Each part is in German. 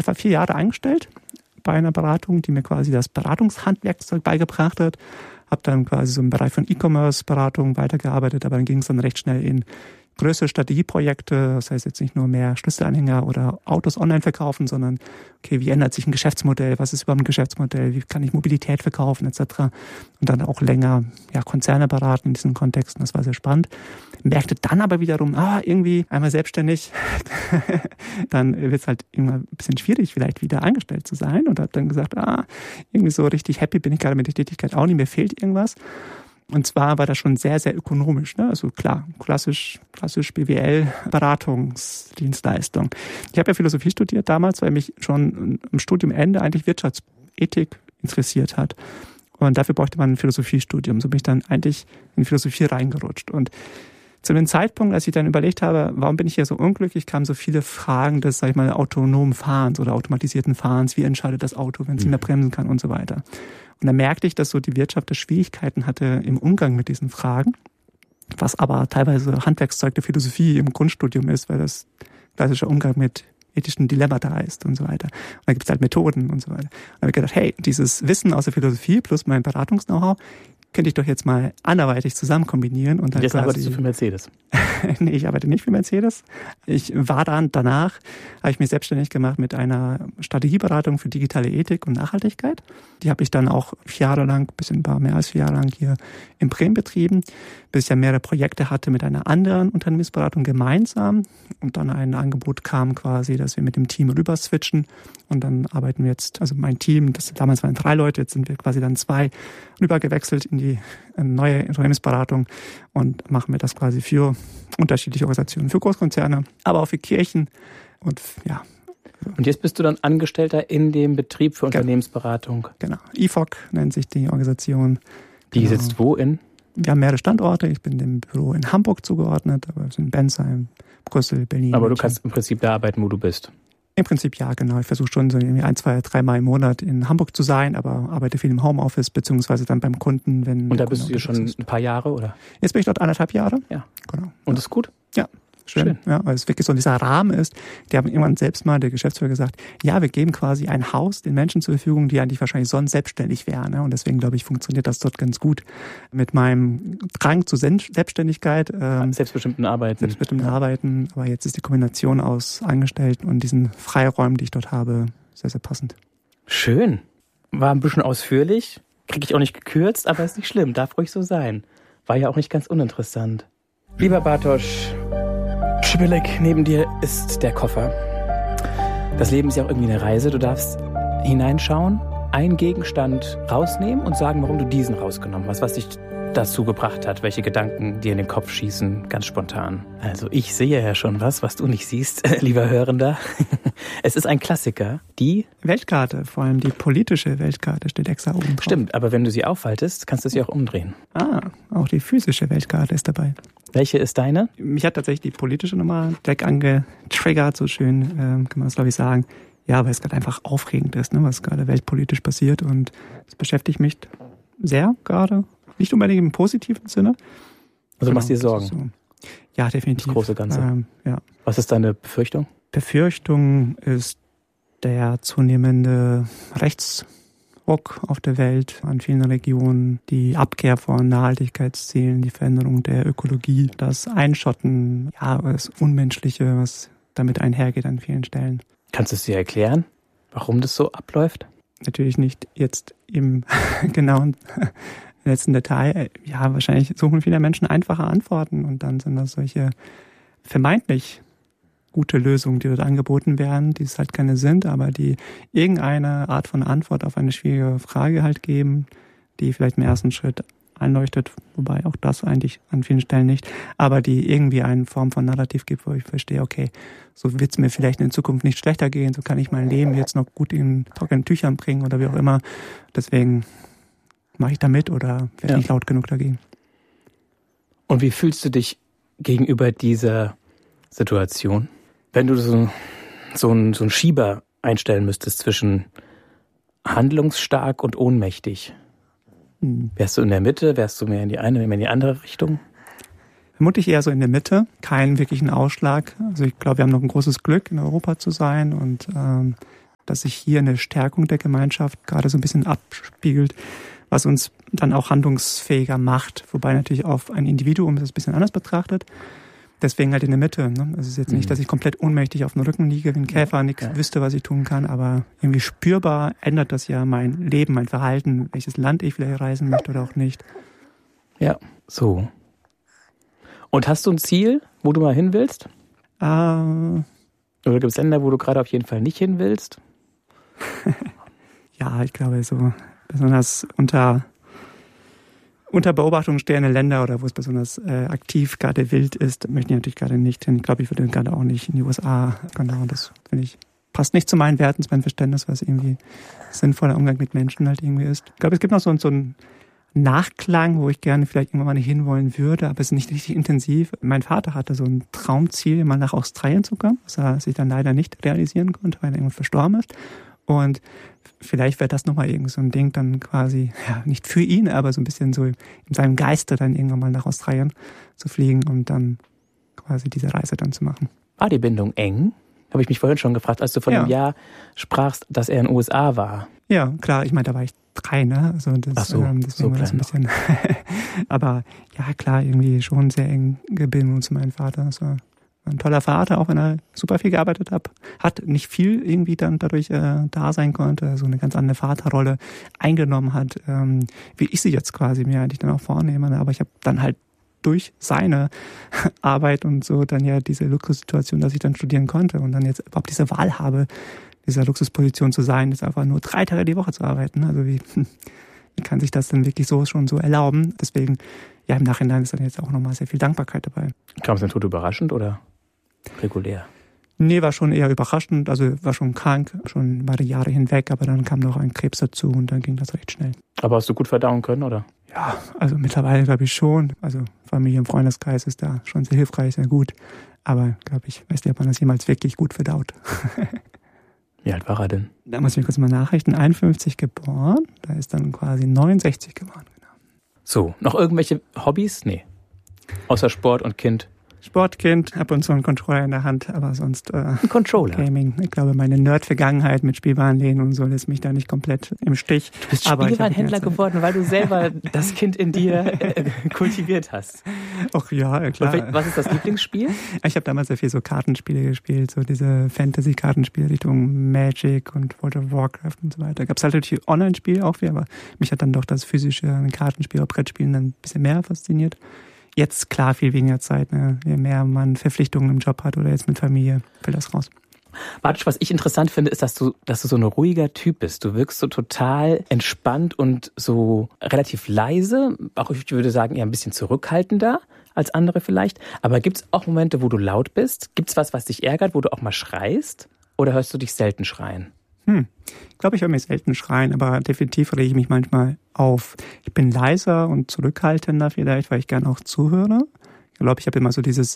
ich war 4 Jahre angestellt bei einer Beratung, die mir quasi das Beratungshandwerkszeug beigebracht hat. Habe dann quasi so im Bereich von E-Commerce-Beratung weitergearbeitet, aber dann ging es dann recht schnell in größere Strategieprojekte, das heißt jetzt nicht nur mehr Schlüsselanhänger oder Autos online verkaufen, sondern okay, wie ändert sich ein Geschäftsmodell, was ist überhaupt ein Geschäftsmodell, wie kann ich Mobilität verkaufen etc. Und dann auch länger Konzerne beraten in diesen Kontexten, das war sehr spannend. Merkte dann aber wiederum, irgendwie einmal selbstständig, dann wird es halt immer ein bisschen schwierig, vielleicht wieder angestellt zu sein und habe dann gesagt, irgendwie so richtig happy bin ich gerade mit der Tätigkeit auch nicht, mir fehlt irgendwas. Und zwar war das schon sehr, sehr ökonomisch. Ne? Also klar, klassisch BWL, Beratungsdienstleistung. Ich habe ja Philosophie studiert damals, weil mich schon am Studiumende eigentlich Wirtschaftsethik interessiert hat. Und dafür bräuchte man ein Philosophiestudium. So bin ich dann eigentlich in Philosophie reingerutscht. Und zu dem Zeitpunkt, als ich dann überlegt habe, warum bin ich hier so unglücklich, kamen so viele Fragen des, sag ich mal, autonomen Fahrens oder automatisierten Fahrens. Wie entscheidet das Auto, wenn es nicht mehr bremsen kann und so weiter. Und dann merkte ich, dass so die Wirtschaft Schwierigkeiten hatte im Umgang mit diesen Fragen, was aber teilweise Handwerkszeug der Philosophie im Grundstudium ist, weil das klassischer Umgang mit ethischen Dilemmata ist und so weiter. Und da gibt es halt Methoden und so weiter. Und dann habe ich gedacht, hey, dieses Wissen aus der Philosophie plus mein Beratungs-Know-how könnte ich doch jetzt mal anderweitig zusammen kombinieren. Und jetzt arbeitest du für Mercedes? Nee, ich arbeite nicht für Mercedes. Ich war danach habe ich mich selbstständig gemacht mit einer Strategieberatung für digitale Ethik und Nachhaltigkeit. Die habe ich dann auch 4 Jahre lang, mehr als 4 Jahre lang hier in Bremen betrieben, bis ich ja mehrere Projekte hatte mit einer anderen Unternehmensberatung gemeinsam und dann ein Angebot kam quasi, dass wir mit dem Team rüber switchen und dann arbeiten wir jetzt, also mein Team, damals waren 3 Leute, jetzt sind wir quasi dann 2 rübergewechselt in die neue Unternehmensberatung und machen wir das quasi für unterschiedliche Organisationen, für Großkonzerne, aber auch für Kirchen und ja. Und jetzt bist du dann Angestellter in dem Betrieb für Unternehmensberatung? Genau. IFOC nennt sich die Organisation. Die sitzt wo in? Wir haben mehrere Standorte. Ich bin dem Büro in Hamburg zugeordnet, aber wir sind in Bensheim, Brüssel, Berlin. Aber du kannst im Prinzip da arbeiten, wo du bist? Im Prinzip ja, genau. Ich versuche schon so 1, 2, 3 Mal im Monat in Hamburg zu sein, aber arbeite viel im Homeoffice, beziehungsweise dann beim Kunden, wenn... Und da bist du hier schon ein paar Jahre, oder? Jetzt bin ich dort 1,5 Jahre. Ja. Genau. Und ist gut? Ja. Schön. Ja, weil es wirklich so dieser Rahmen ist. Die haben irgendwann selbst mal, der Geschäftsführer, gesagt, ja, wir geben quasi ein Haus den Menschen zur Verfügung, die eigentlich wahrscheinlich sonst selbstständig wären. Ne? Und deswegen, glaube ich, funktioniert das dort ganz gut mit meinem Drang zur Selbstständigkeit. Selbstbestimmten Arbeiten. Aber jetzt ist die Kombination aus Angestellten und diesen Freiräumen, die ich dort habe, sehr, sehr passend. Schön. War ein bisschen ausführlich. Kriege ich auch nicht gekürzt, aber ist nicht schlimm. Darf ruhig so sein. War ja auch nicht ganz uninteressant. Lieber Bartosz Przybyłek, neben dir ist der Koffer. Das Leben ist ja auch irgendwie eine Reise. Du darfst hineinschauen, einen Gegenstand rausnehmen und sagen, warum du diesen rausgenommen hast, was dich dazu gebracht hat, welche Gedanken dir in den Kopf schießen, ganz spontan. Also ich sehe ja schon was du nicht siehst, lieber Hörender. Es ist ein Klassiker, die Weltkarte, vor allem die politische Weltkarte steht extra oben drauf. Stimmt, aber wenn du sie aufhaltest, kannst du sie auch umdrehen. Auch die physische Weltkarte ist dabei. Welche ist deine? Mich hat tatsächlich die politische Nummer direkt angetriggert, so schön kann man das, glaube ich, sagen. Ja, weil es gerade einfach aufregend ist, ne, was gerade weltpolitisch passiert und es beschäftigt mich sehr gerade. Nicht unbedingt im positiven Sinne. Also du machst dir Sorgen? So. Ja, definitiv. Das große Ganze. Ja. Was ist deine Befürchtung? Befürchtung ist der zunehmende Rechtsruck auf der Welt an vielen Regionen, die Abkehr von Nachhaltigkeitszielen, die Veränderung der Ökologie, das Einschotten, das Unmenschliche, was damit einhergeht an vielen Stellen. Kannst du es dir erklären, warum das so abläuft? Natürlich nicht jetzt im genauen letzten Detail. Ja, wahrscheinlich suchen viele Menschen einfache Antworten und dann sind das solche vermeintlich gute Lösungen, die dort angeboten werden, die es halt keine sind, aber die irgendeine Art von Antwort auf eine schwierige Frage halt geben, die vielleicht im ersten Schritt einleuchtet, wobei auch das eigentlich an vielen Stellen nicht, aber die irgendwie eine Form von Narrativ gibt, wo ich verstehe, okay, so wird es mir vielleicht in Zukunft nicht schlechter gehen, so kann ich mein Leben jetzt noch gut in trockenen Tüchern bringen oder wie auch immer. Deswegen mache ich da mit oder werde nicht laut genug dagegen. Und wie fühlst du dich gegenüber dieser Situation? Wenn du so einen Schieber einstellen müsstest zwischen handlungsstark und ohnmächtig, wärst du in der Mitte? Wärst du mehr in die eine, mehr in die andere Richtung? Vermutlich eher so in der Mitte. Keinen wirklichen Ausschlag. Also ich glaube, wir haben noch ein großes Glück, in Europa zu sein und dass sich hier eine Stärkung der Gemeinschaft gerade so ein bisschen abspiegelt, was uns dann auch handlungsfähiger macht, wobei natürlich auf ein Individuum das ein bisschen anders betrachtet. Deswegen halt in der Mitte. Ne? Also es ist jetzt nicht, dass ich komplett ohnmächtig auf dem Rücken liege wie ein Käfer, nichts wüsste, was ich tun kann, aber irgendwie spürbar ändert das ja mein Leben, mein Verhalten, welches Land ich vielleicht reisen möchte oder auch nicht. Ja, so. Und hast du ein Ziel, wo du mal hin willst? Oder gibt es Länder, wo du gerade auf jeden Fall nicht hin willst? Ja, ich glaube so besonders unter Beobachtung stehende Länder oder wo es besonders aktiv gerade wild ist, möchte ich natürlich gerade nicht hin. Ich glaube, ich würde gerade auch nicht in die USA. Genau, das finde ich passt nicht zu meinen Werten, zu meinem Verständnis, was irgendwie sinnvoller Umgang mit Menschen halt irgendwie ist. Ich glaube, es gibt noch so einen Nachklang, wo ich gerne vielleicht irgendwann mal hinwollen würde, aber es ist nicht richtig intensiv. Mein Vater hatte so ein Traumziel, mal nach Australien zu kommen, was er sich dann leider nicht realisieren konnte, weil er irgendwann verstorben ist. Und vielleicht wäre das nochmal irgend so ein Ding dann quasi, ja, nicht für ihn, aber so ein bisschen so in seinem Geiste dann irgendwann mal nach Australien zu fliegen und dann quasi diese Reise dann zu machen. War die Bindung eng? Habe ich mich vorhin schon gefragt, als du von einem Jahr sprachst, dass er in den USA war. Ja, klar, ich meine, da war ich 3, ne? Also das, ach so, deswegen war das ein bisschen. Aber ja, klar, irgendwie schon sehr enge Bindung zu meinem Vater. Das war ein toller Vater, auch wenn er super viel gearbeitet hat, nicht viel irgendwie dann dadurch da sein konnte, so eine ganz andere Vaterrolle eingenommen hat, wie ich sie jetzt quasi mir eigentlich dann auch vornehme. Aber ich habe dann halt durch seine Arbeit und so dann ja diese Luxussituation, dass ich dann studieren konnte und dann jetzt überhaupt diese Wahl habe, dieser Luxusposition zu sein, ist einfach nur 3 Tage die Woche zu arbeiten. Also wie kann sich das denn wirklich schon so erlauben? Deswegen, ja, im Nachhinein ist dann jetzt auch nochmal sehr viel Dankbarkeit dabei. Kam es denn tot überraschend oder regulär? Nee, war schon eher überraschend. Also war schon krank, schon über die Jahre hinweg, aber dann kam noch ein Krebs dazu und dann ging das recht schnell. Aber hast du gut verdauen können, oder? Ja, also mittlerweile glaube ich schon. Also Familie und Freundeskreis ist da schon sehr hilfreich, sehr gut. Aber glaube ich, weiß nicht, ob man das jemals wirklich gut verdaut. Wie alt war er denn? Da muss ich kurz mal nachrichten. 51 geboren, da ist dann quasi 69 geworden. Genau. So, noch irgendwelche Hobbys? Nee. Außer Sport und Kind. Sportkind, ab und zu einen Controller in der Hand, aber sonst ein Controller. Gaming. Ich glaube, meine Nerd-Vergangenheit mit Spielwarenläden und so lässt mich da nicht komplett im Stich. Du bist Spielwarenhändler geworden, weil du selber das Kind in dir kultiviert hast. Ach ja, klar. Und was ist das Lieblingsspiel? Ich habe damals sehr viel so Kartenspiele gespielt, so diese Fantasy-Kartenspiele Richtung Magic und World of Warcraft und so weiter. Gab es halt natürlich Online-Spiele auch viel, aber mich hat dann doch das physische Kartenspiel oder Brettspielen dann ein bisschen mehr fasziniert. Jetzt klar viel weniger Zeit, ne? Je mehr man Verpflichtungen im Job hat oder jetzt mit Familie, fällt das raus. Bartosz, was ich interessant finde, ist, dass du so ein ruhiger Typ bist. Du wirkst so total entspannt und so relativ leise. Auch ich würde sagen, eher ein bisschen zurückhaltender als andere vielleicht. Aber gibt es auch Momente, wo du laut bist? Gibt es was dich ärgert, wo du auch mal schreist? Oder hörst du dich selten schreien? Ich glaube, ich höre mich selten schreien, aber definitiv rege ich mich manchmal auf. Ich bin leiser und zurückhaltender vielleicht, weil ich gern auch zuhöre. Ich glaube, ich habe immer so dieses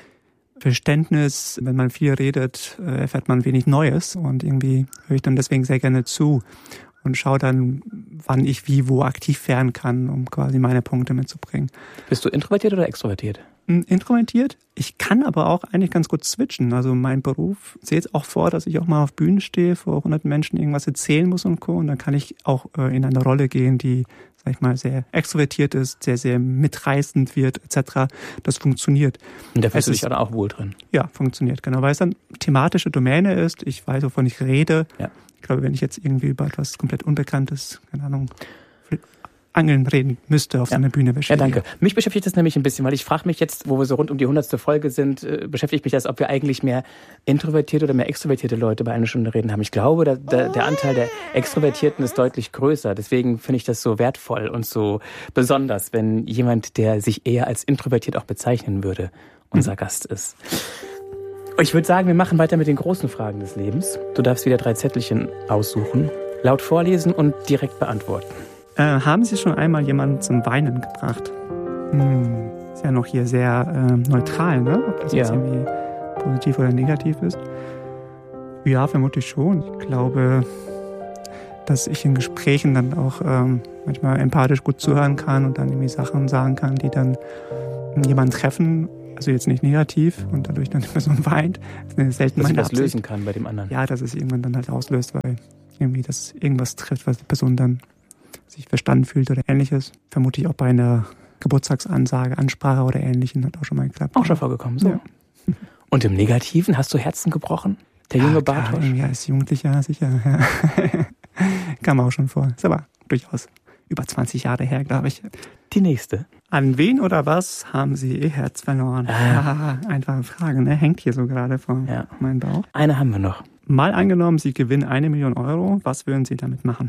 Verständnis, wenn man viel redet, erfährt man wenig Neues und irgendwie höre ich dann deswegen sehr gerne zu und schaue dann, wann ich wie wo aktiv werden kann, um quasi meine Punkte mitzubringen. Bist du introvertiert oder extrovertiert? Introvertiert. Ich kann aber auch eigentlich ganz gut switchen. Also mein Beruf sieht auch vor, dass ich auch mal auf Bühnen stehe, vor 100 Menschen irgendwas erzählen muss und Co. Und dann kann ich auch in eine Rolle gehen, die, sag ich mal, sehr extrovertiert ist, sehr, sehr mitreißend wird, etc. Das funktioniert. Und da fühlst du dich auch wohl drin? Ja, funktioniert, genau. Weil es dann thematische Domäne ist. Ich weiß, wovon ich rede. Ja. Ich glaube, wenn ich jetzt irgendwie über etwas komplett Unbekanntes, keine Ahnung, Angeln reden müsste auf so einer Bühne. Ja, danke. Mich beschäftigt das nämlich ein bisschen, weil ich frage mich jetzt, wo wir so rund um die 100. Folge sind, beschäftigt mich das, ob wir eigentlich mehr introvertierte oder mehr extrovertierte Leute bei einer Stunde reden haben. Ich glaube, der Anteil der Extrovertierten ist deutlich größer. Deswegen finde ich das so wertvoll und so besonders, wenn jemand, der sich eher als introvertiert auch bezeichnen würde, unser Gast ist. Ich würde sagen, wir machen weiter mit den großen Fragen des Lebens. Du darfst wieder 3 Zettelchen aussuchen, laut vorlesen und direkt beantworten. Haben Sie schon einmal jemanden zum Weinen gebracht? Ist ja noch hier sehr neutral, ne? Ob das jetzt irgendwie positiv oder negativ ist. Ja, vermutlich schon. Ich glaube, dass ich in Gesprächen dann auch manchmal empathisch gut zuhören kann und dann irgendwie Sachen sagen kann, die dann jemanden treffen. Also jetzt nicht negativ und dadurch dann die Person weint. Das ist eine selten dass meine das Absicht. lösen kann bei dem anderen. Ja, dass es irgendwann dann halt auslöst, weil irgendwie das irgendwas trifft, was die Person dann sich verstanden fühlt oder ähnliches. Vermute ich auch bei einer Geburtstagsansage, Ansprache oder Ähnlichem hat auch schon mal geklappt. Auch schon vorgekommen, so. Ja. Und im Negativen hast du Herzen gebrochen? Der junge Bartosch? Ja, als Jugendlicher sicher. Ja. Kam auch schon vor. Ist aber durchaus über 20 Jahre her, glaube ich. Die nächste. An wen oder was haben Sie Ihr Herz verloren? Einfache Frage, ne? Hängt hier so gerade vor meinem Bauch. Eine haben wir noch. Mal angenommen, Sie gewinnen 1 Million Euro. Was würden Sie damit machen?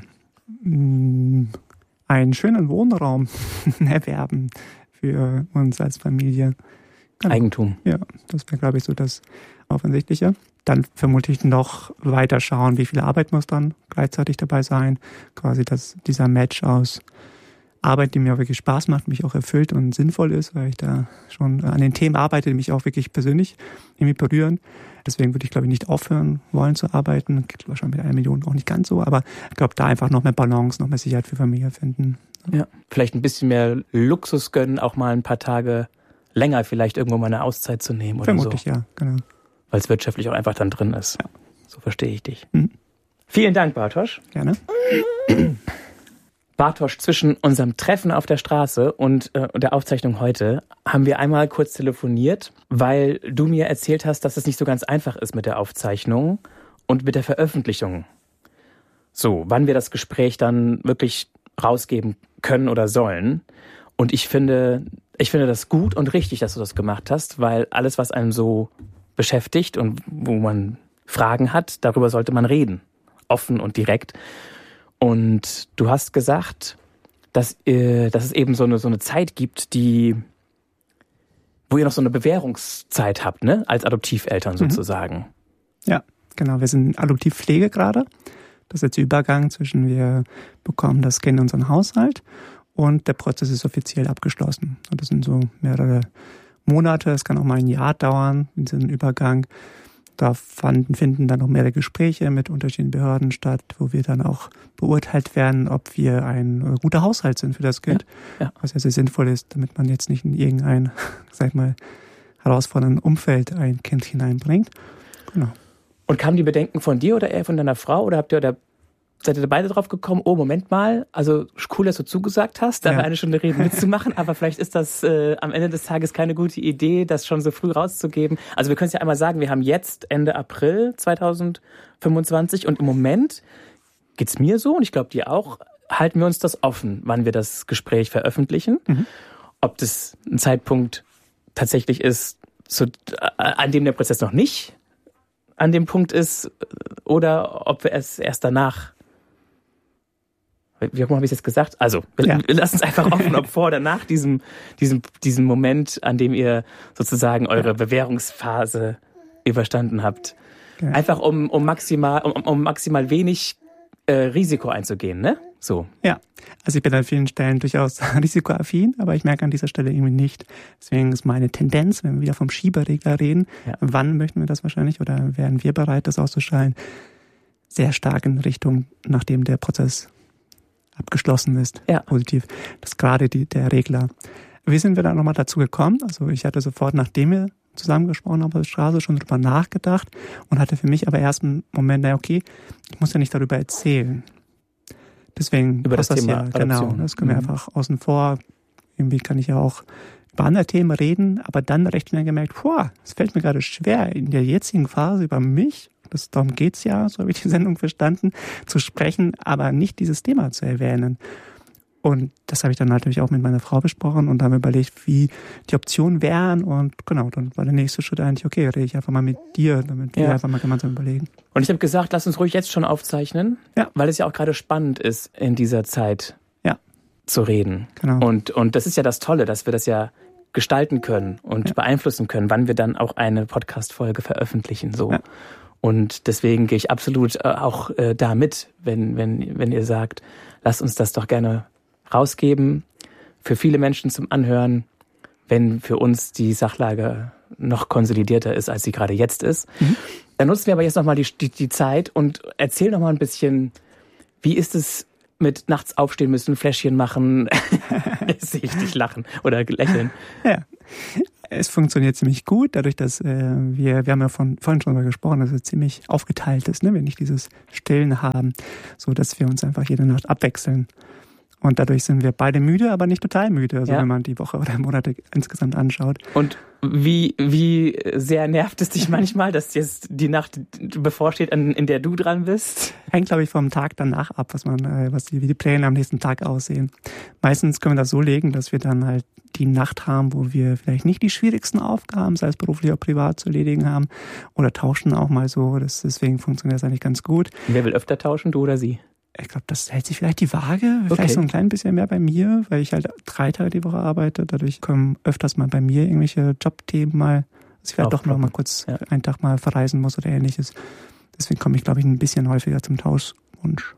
Einen schönen Wohnraum erwerben für uns als Familie. Genau. Eigentum. Ja, das wäre, glaube ich, so das Offensichtliche. Dann vermutlich noch weiter schauen, wie viel Arbeit muss dann gleichzeitig dabei sein. Quasi dieser Match aus Arbeit, die mir auch wirklich Spaß macht, mich auch erfüllt und sinnvoll ist, weil ich da schon an den Themen arbeite, die mich auch wirklich persönlich irgendwie berühren. Deswegen würde ich, glaube ich, nicht aufhören wollen zu arbeiten. Geht wahrscheinlich mit 1 Million auch nicht ganz so, aber ich glaube, da einfach noch mehr Balance, noch mehr Sicherheit für Familie finden. Ja, vielleicht ein bisschen mehr Luxus gönnen, auch mal ein paar Tage länger vielleicht irgendwo mal eine Auszeit zu nehmen oder vermutlich, so. Ja, genau. Weil es wirtschaftlich auch einfach dann drin ist. Ja. So verstehe ich dich. Vielen Dank, Bartosz. Gerne. Bartosz, zwischen unserem Treffen auf der Straße und der Aufzeichnung heute haben wir einmal kurz telefoniert, weil du mir erzählt hast, dass es nicht so ganz einfach ist mit der Aufzeichnung und mit der Veröffentlichung. So, wann wir das Gespräch dann wirklich rausgeben können oder sollen. Und ich finde das gut und richtig, dass du das gemacht hast, weil alles, was einem so beschäftigt und wo man Fragen hat, darüber sollte man reden. Offen und direkt. Und du hast gesagt, dass es eben so eine Zeit gibt, wo ihr noch so eine Bewährungszeit habt, ne? Als Adoptiveltern sozusagen. Ja, genau. Wir sind in Adoptivpflege gerade. Das ist jetzt der Übergang zwischen wir bekommen das Kind in unseren Haushalt und der Prozess ist offiziell abgeschlossen. Und das sind so mehrere Monate, es kann auch mal ein Jahr dauern, diesen Übergang. Da finden dann noch mehrere Gespräche mit unterschiedlichen Behörden statt, wo wir dann auch beurteilt werden, ob wir ein guter Haushalt sind für das Kind. Ja. Was ja sehr sinnvoll ist, damit man jetzt nicht in irgendein, sag ich mal, herausforderndes Umfeld ein Kind hineinbringt. Genau. Und kamen die Bedenken von dir oder eher von deiner Frau? Oder seid ihr beide drauf gekommen, oh, Moment mal, also cool, dass du zugesagt hast, da eine Stunde reden mitzumachen, aber vielleicht ist das am Ende des Tages keine gute Idee, das schon so früh rauszugeben. Also wir können es ja einmal sagen, wir haben jetzt Ende April 2025 und im Moment geht's mir so und ich glaube dir auch, halten wir uns das offen, wann wir das Gespräch veröffentlichen. Ob das ein Zeitpunkt tatsächlich ist, an dem der Prozess noch nicht an dem Punkt ist oder ob wir es erst danach. Wie habe ich es jetzt gesagt? Also, wir lassen es einfach offen, ob vor oder nach diesem Moment, an dem ihr sozusagen eure Bewährungsphase überstanden habt. Ja. Einfach um maximal wenig Risiko einzugehen, ne? So. Ja, also ich bin an vielen Stellen durchaus risikoaffin, aber ich merke an dieser Stelle irgendwie nicht. Deswegen ist meine Tendenz, wenn wir wieder vom Schieberegler reden, wann möchten wir das wahrscheinlich oder wären wir bereit, das auszuschalten, sehr stark in Richtung, nachdem der Prozess abgeschlossen ist, positiv. Das ist gerade der Regler. Wie sind wir dann nochmal dazu gekommen? Also ich hatte sofort, nachdem wir zusammengesprochen haben auf der Straße, schon drüber nachgedacht und hatte für mich aber erst einen Moment, ich muss ja nicht darüber erzählen. Deswegen über das Thema Adoption. Genau, das können wir einfach außen vor. Irgendwie kann ich ja auch über andere Themen reden, aber dann recht schnell gemerkt, es fällt mir gerade schwer, in der jetzigen Phase über mich, darum geht's ja, so habe ich die Sendung verstanden, zu sprechen, aber nicht dieses Thema zu erwähnen. Und das habe ich dann natürlich auch mit meiner Frau besprochen und haben überlegt, wie die Optionen wären. Und genau, dann war der nächste Schritt eigentlich, rede ich einfach mal mit dir, damit wir einfach mal gemeinsam überlegen. Und ich habe gesagt, lass uns ruhig jetzt schon aufzeichnen, weil es ja auch gerade spannend ist, in dieser Zeit zu reden. Genau. Und das ist ja das Tolle, dass wir das ja gestalten können und beeinflussen können, wann wir dann auch eine Podcast-Folge veröffentlichen. So. Ja. Und deswegen gehe ich absolut auch da mit, wenn ihr sagt, lasst uns das doch gerne rausgeben, für viele Menschen zum Anhören, wenn für uns die Sachlage noch konsolidierter ist, als sie gerade jetzt ist. Dann nutzen wir aber jetzt nochmal die Zeit und erzähl nochmal ein bisschen, wie ist es mit nachts aufstehen müssen, Fläschchen machen, sehe ich dich lachen oder lächeln. Ja. Es funktioniert ziemlich gut, dadurch, dass wir haben ja vorhin schon darüber gesprochen, dass es ziemlich aufgeteilt ist, ne? Wir nicht dieses Stillen haben, so dass wir uns einfach jede Nacht abwechseln. Und dadurch sind wir beide müde, aber nicht total müde, also wenn man die Woche oder Monate insgesamt anschaut. Und wie sehr nervt es dich manchmal, dass jetzt die Nacht bevorsteht, in der du dran bist? Hängt, glaube ich, vom Tag danach ab, wie die Pläne am nächsten Tag aussehen. Meistens können wir das so legen, dass wir dann halt die Nacht haben, wo wir vielleicht nicht die schwierigsten Aufgaben, sei es beruflich oder privat, zu erledigen haben, oder tauschen auch mal so. Deswegen funktioniert das eigentlich ganz gut. Wer will öfter tauschen, du oder sie? Ich glaube, das hält sich vielleicht die Waage. Vielleicht so ein klein bisschen mehr bei mir, weil ich halt 3 Tage die Woche arbeite. Dadurch kommen öfters mal bei mir irgendwelche Jobthemen mal, dass ich vielleicht doch noch mal kurz einen Tag mal verreisen muss oder ähnliches. Deswegen komme ich, glaube ich, ein bisschen häufiger zum Tauschwunsch.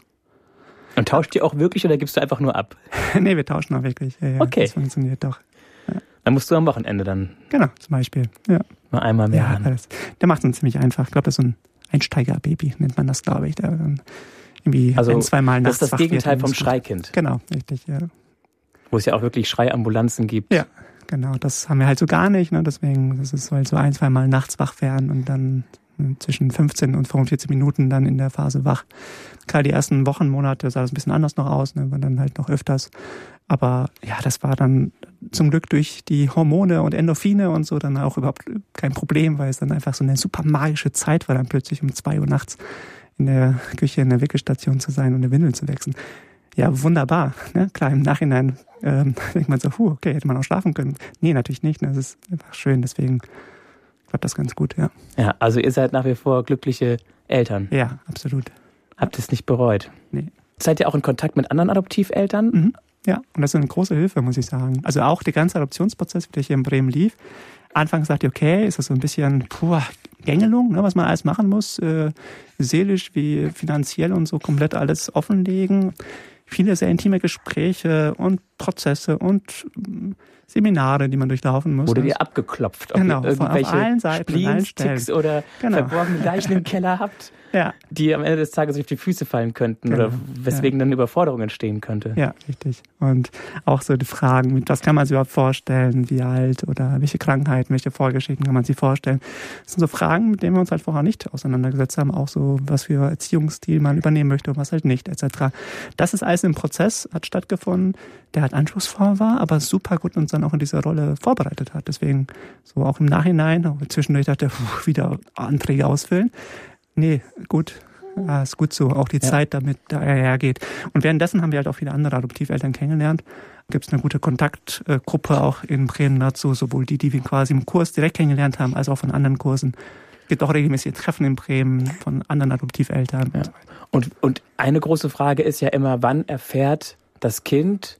Und tauscht ihr auch wirklich oder gibst du einfach nur ab? Nee, wir tauschen auch wirklich. Ja, okay. Das funktioniert doch. Ja. Dann musst du am Wochenende dann. Genau, zum Beispiel. Ja. Mal einmal mehr. Ja, der macht es ziemlich einfach. Ich glaube, das ist so ein Einsteiger-Baby, nennt man das, glaube ich. Der dann irgendwie also 1-2 Mal nachts. Das ist das Gegenteil vom Schreikind. Genau, richtig, ja. Wo es ja auch wirklich Schreiambulanzen gibt. Ja, genau. Das haben wir halt so gar nicht. Ne? Deswegen, das ist halt so 1-2 Mal nachts wach werden und dann zwischen 15 und 45 Minuten dann in der Phase wach. Klar, die ersten Wochen, Monate sah das ein bisschen anders noch aus, ne? War dann halt noch öfters. Aber ja, das war dann zum Glück durch die Hormone und Endorphine und so dann auch überhaupt kein Problem, weil es dann einfach so eine super magische Zeit war, dann plötzlich um 2 Uhr nachts in der Küche in der Wickelstation zu sein und eine Windel zu wechseln. Ja, wunderbar. Ne? Klar, im Nachhinein denkt man so, okay, hätte man auch schlafen können. Nee, natürlich nicht. Ne? Das ist einfach schön, deswegen klappt das ganz gut, ja. Ja, also ihr seid nach wie vor glückliche Eltern. Ja, absolut. Habt es nicht bereut? Nee. Seid ihr auch in Kontakt mit anderen Adoptiveltern? Mhm. Ja, und das ist eine große Hilfe, muss ich sagen. Also auch der ganze Adoptionsprozess, der hier in Bremen lief. Anfangs dachte ich, okay, ist das so ein bisschen Gängelung, ne, was man alles machen muss, seelisch wie finanziell und so komplett alles offenlegen. Viele sehr intime Gespräche und Prozesse und Seminare, die man durchlaufen muss. Wurde dir abgeklopft, ob genau, ihr irgendwelche auf allen Seiten, Spleens-Ticks oder verborgene Leichen im Keller habt, die am Ende des Tages auf die Füße fallen könnten oder weswegen dann Überforderung entstehen könnte. Ja, richtig. Und auch so die Fragen, was kann man sich überhaupt vorstellen, wie alt oder welche Krankheiten, welche Vorgeschichten kann man sich vorstellen. Das sind so Fragen, mit denen wir uns halt vorher nicht auseinandergesetzt haben, auch so, was für Erziehungsstil man übernehmen möchte und was halt nicht, etc. Das ist alles im Prozess, hat stattgefunden, der halt anspruchsvoll war, aber super gut uns dann auch in diese Rolle vorbereitet hat. Deswegen so auch im Nachhinein, auch zwischendurch dachte ich, wieder Anträge ausfüllen. Nee, gut, ist gut so. Auch die Zeit damit dahergeht. Und währenddessen haben wir halt auch viele andere Adoptiveltern kennengelernt. Gibt es eine gute Kontaktgruppe auch in Bremen dazu, sowohl die wir quasi im Kurs direkt kennengelernt haben, als auch von anderen Kursen. Es gibt auch regelmäßige Treffen in Bremen von anderen Adoptiveltern. Ja. Und eine große Frage ist ja immer, wann erfährt das Kind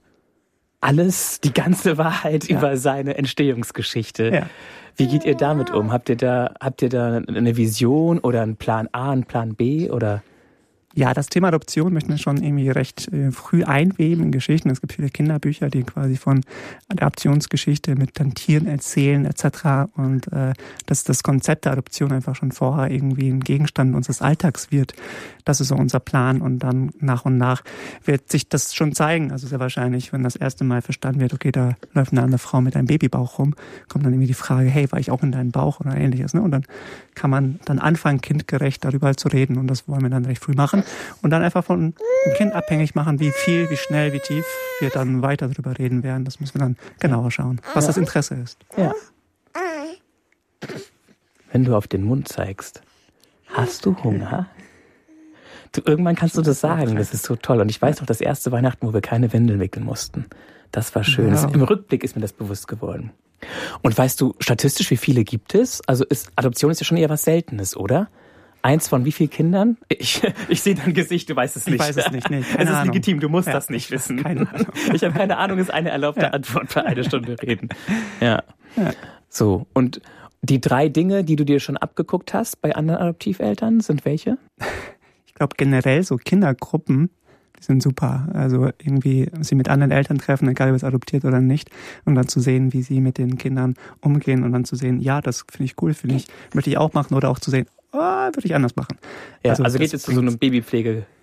alles, die ganze Wahrheit über seine Entstehungsgeschichte? Ja. Wie geht ihr damit um? Habt ihr da eine Vision oder einen Plan A, einen Plan B oder? Ja, das Thema Adoption möchten wir schon irgendwie recht früh einweben in Geschichten. Es gibt viele Kinderbücher, die quasi von Adoptionsgeschichte mit dann Tieren erzählen etc. Und dass das Konzept der Adoption einfach schon vorher irgendwie ein Gegenstand unseres Alltags wird. Das ist so unser Plan. Und dann nach und nach wird sich das schon zeigen. Also sehr wahrscheinlich, wenn das erste Mal verstanden wird, okay, da läuft eine andere Frau mit einem Babybauch rum, kommt dann irgendwie die Frage, hey, war ich auch in deinem Bauch oder ähnliches. Ne? Und dann kann man dann anfangen, kindgerecht darüber zu reden. Und das wollen wir dann recht früh machen. Und dann einfach von dem Kind abhängig machen, wie viel, wie schnell, wie tief wir dann weiter darüber reden werden. Das müssen wir dann genauer schauen, was das Interesse ist. Ja. Wenn du auf den Mund zeigst, hast du Hunger? Irgendwann kannst du das sagen, das ist so toll. Und ich weiß noch, das erste Weihnachten, wo wir keine Windeln wickeln mussten. Das war schön. Ja. Im Rückblick ist mir das bewusst geworden. Und weißt du, statistisch, wie viele gibt es? Also Adoption ist ja schon eher was Seltenes, oder? 1 von wie vielen Kindern? Ich sehe dein Gesicht, du weißt es nicht. Ich weiß es nicht, nee, es ist legitim, du musst das nicht wissen. Keine Ahnung. Ich habe keine Ahnung, ist eine erlaubte Antwort für eine Stunde reden. Ja. So, und die 3 Dinge, die du dir schon abgeguckt hast bei anderen Adoptiveltern, sind welche? Ich glaube generell so Kindergruppen, die sind super. Also irgendwie sie mit anderen Eltern treffen, egal ob es adoptiert oder nicht, und dann zu sehen, wie sie mit den Kindern umgehen und dann zu sehen, ja, das finde ich cool, möchte ich auch machen, oder auch zu sehen, würde ich anders machen. Ja, also geht jetzt zu so einem Babypflege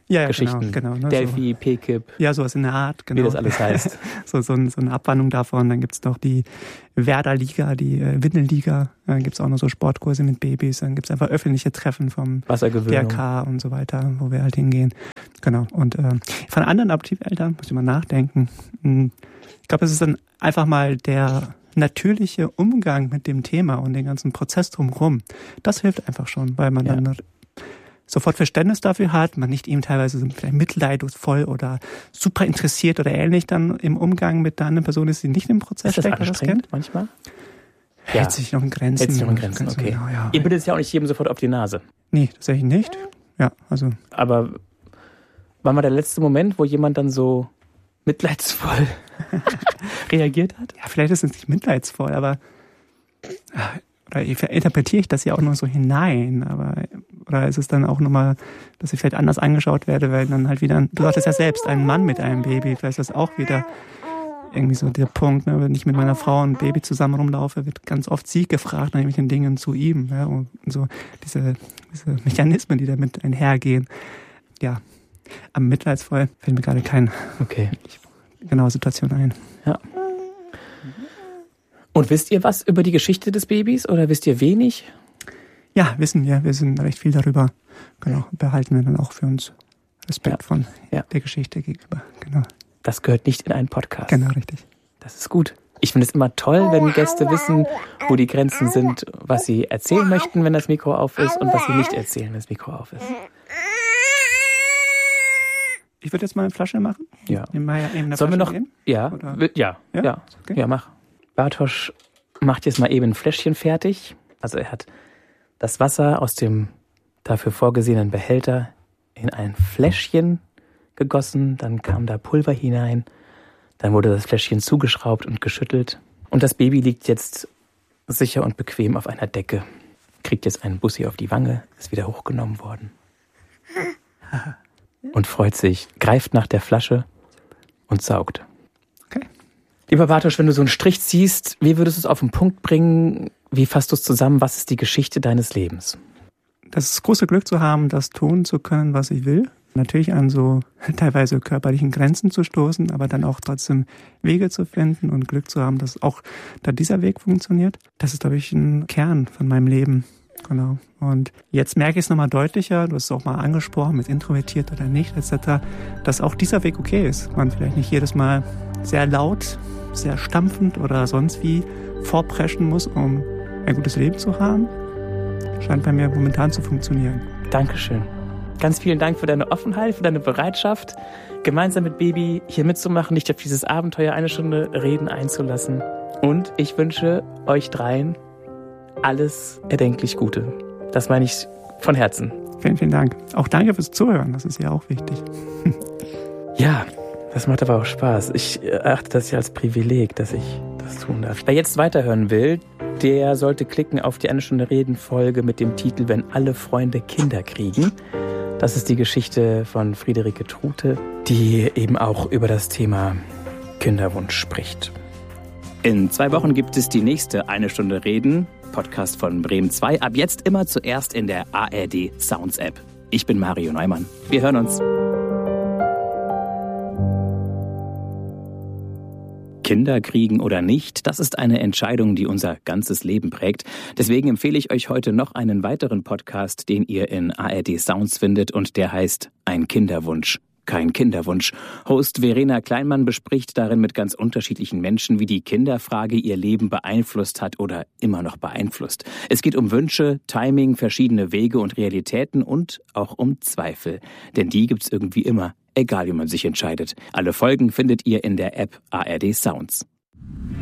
Geschichten. Genau, ne, Delphi, PKIP. Ja, sowas in der Art, genau. Wie das alles heißt. so eine Abwandlung davon. Dann gibt's noch die Werder-Liga, die Windelliga. Dann gibt's auch noch so Sportkurse mit Babys. Dann gibt's einfach öffentliche Treffen vom DRK und so weiter, wo wir halt hingehen. Genau. Und von anderen Adoptiveltern muss ich mal nachdenken. Ich glaube, es ist dann einfach mal der natürliche Umgang mit dem Thema und den ganzen Prozess drumherum. Das hilft einfach schon, weil man dann sofort Verständnis dafür hat, man nicht eben teilweise vielleicht mitleidungsvoll oder super interessiert oder ähnlich dann im Umgang mit der anderen Person ist, die nicht im Prozess steckt. Ist das anstrengend manchmal? Hält sich noch in Grenzen. Hält sich noch in Grenzen, okay. Genau, ja. Ihr bittet es ja auch nicht jedem sofort auf die Nase. Nee, tatsächlich nicht. Ja, also. Aber war mal der letzte Moment, wo jemand dann so mitleidsvoll reagiert hat? Ja, vielleicht ist es nicht mitleidsvoll, aber oder interpretiere ich das ja auch nur so hinein, aber oder ist es dann auch nochmal, dass ich vielleicht anders angeschaut werde, weil dann halt wieder, du hattest ja selbst einen Mann mit einem Baby, vielleicht ist das auch wieder irgendwie so der Punkt, ne? Wenn ich mit meiner Frau und Baby zusammen rumlaufe, wird ganz oft sie gefragt nach irgendwelchen Dingen zu ihm, ja? Und so diese Mechanismen, die damit einhergehen. Ja, am mitleidsvoll fällt mir gerade keine genaue Situation ein. Ja. Und wisst ihr was über die Geschichte des Babys oder wisst ihr wenig? Ja, wissen wir. Wir wissen recht viel darüber. Genau, behalten wir dann auch für uns Respekt von der Geschichte gegenüber. Genau. Das gehört nicht in einen Podcast. Genau, richtig. Das ist gut. Ich finde es immer toll, wenn Gäste wissen, wo die Grenzen sind, was sie erzählen möchten, wenn das Mikro auf ist und was sie nicht erzählen, wenn das Mikro auf ist. Ich würde jetzt mal eine Flasche machen. Ja. Sollen wir noch? Geben? Ja. Ja, mach. Bartosz macht jetzt mal eben ein Fläschchen fertig. Also er hat das Wasser aus dem dafür vorgesehenen Behälter in ein Fläschchen gegossen. Dann kam da Pulver hinein. Dann wurde das Fläschchen zugeschraubt und geschüttelt. Und das Baby liegt jetzt sicher und bequem auf einer Decke. Kriegt jetzt einen Bussi auf die Wange, ist wieder hochgenommen worden. Und freut sich, greift nach der Flasche und saugt. Okay. Lieber Bartosz, wenn du so einen Strich ziehst, wie würdest du es auf den Punkt bringen? Wie fasst du es zusammen? Was ist die Geschichte deines Lebens? Das große Glück zu haben, das tun zu können, was ich will. Natürlich an so teilweise körperlichen Grenzen zu stoßen, aber dann auch trotzdem Wege zu finden und Glück zu haben, dass auch da dieser Weg funktioniert. Das ist, glaube ich, ein Kern von meinem Leben. Genau. Und jetzt merke ich es nochmal deutlicher, du hast es auch mal angesprochen, mit introvertiert oder nicht, etc., dass auch dieser Weg okay ist. Man vielleicht nicht jedes Mal sehr laut, sehr stampfend oder sonst wie vorpreschen muss, um ein gutes Leben zu haben. Scheint bei mir momentan zu funktionieren. Dankeschön. Ganz vielen Dank für deine Offenheit, für deine Bereitschaft, gemeinsam mit Baby hier mitzumachen, dich auf dieses Abenteuer 1 Stunde Reden einzulassen. Und ich wünsche euch dreien alles erdenklich Gute. Das meine ich von Herzen. Vielen, vielen Dank. Auch danke fürs Zuhören, das ist ja auch wichtig. Ja, das macht aber auch Spaß. Ich erachte das ja als Privileg, dass ich das tun darf. Wer jetzt weiterhören will, der sollte klicken auf die 1 Stunde Reden Folge mit dem Titel Wenn alle Freunde Kinder kriegen. Das ist die Geschichte von Friederike Trute, die eben auch über das Thema Kinderwunsch spricht. In 2 Wochen gibt es die nächste 1 Stunde Reden, Podcast von Bremen 2. Ab jetzt immer zuerst in der ARD Sounds App. Ich bin Mario Neumann. Wir hören uns. Kinder kriegen oder nicht, das ist eine Entscheidung, die unser ganzes Leben prägt. Deswegen empfehle ich euch heute noch einen weiteren Podcast, den ihr in ARD Sounds findet und der heißt Ein Kinderwunsch. Kein Kinderwunsch. Host Verena Kleinmann bespricht darin mit ganz unterschiedlichen Menschen, wie die Kinderfrage ihr Leben beeinflusst hat oder immer noch beeinflusst. Es geht um Wünsche, Timing, verschiedene Wege und Realitäten und auch um Zweifel. Denn die gibt's irgendwie immer, egal wie man sich entscheidet. Alle Folgen findet ihr in der App ARD Sounds.